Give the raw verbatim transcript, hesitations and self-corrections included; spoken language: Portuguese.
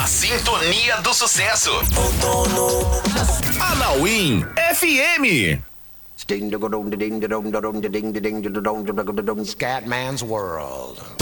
A sintonia do sucesso. Anauim F M. Scatman's World.